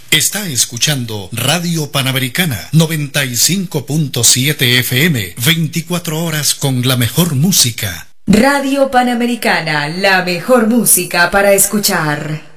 Está escuchando Radio Panamericana 95.7 FM, 24 horas con la mejor música. Radio Panamericana, la mejor música para escuchar.